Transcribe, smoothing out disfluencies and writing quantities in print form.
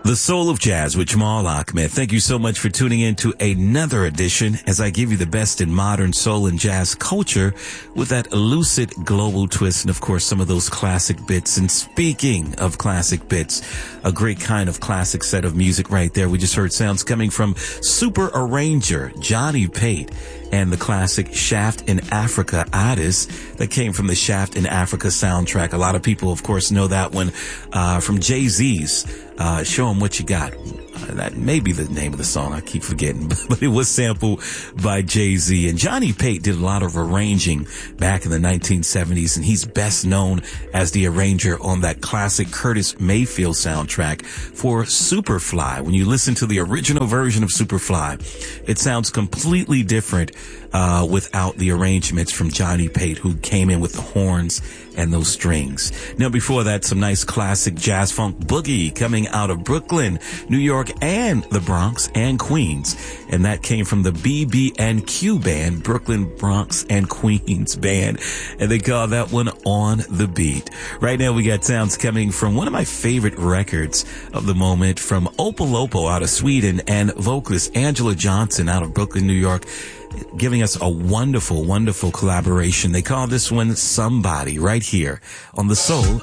The Soul of Jazz with Jamal Ahmed. Thank you so much for tuning in to another edition as I give you the best in modern soul and jazz culture with that lucid global twist and, of course, some of those classic bits. And speaking of classic bits, a great kind of classic set of music right there. We just heard sounds coming from super arranger Johnny Pate and the classic Shaft in Africa Addis that came from the Shaft in Africa soundtrack. A lot of people, of course, know that one from Jay-Z's Show 'Em What You Got. That may be the name of the song. I keep forgetting, but it was sampled by Jay-Z. And Johnny Pate did a lot of arranging back in the 1970s, and he's best known as the arranger on that classic Curtis Mayfield soundtrack for Superfly. When you listen to the original version of Superfly, it sounds completely different without the arrangements from Johnny Pate, who came in with the horns and those strings. Now, before that, some nice classic jazz funk boogie coming out of Brooklyn, New York, and the Bronx and Queens. And that came from the BB&Q band, Brooklyn, Bronx, and Queens band. And they call that one On the Beat. Right now, we got sounds coming from one of my favorite records of the moment from Opolopo out of Sweden and vocalist Angela Johnson out of Brooklyn, New York, giving us a wonderful, wonderful collaboration. They call this one Somebody right here on The Soul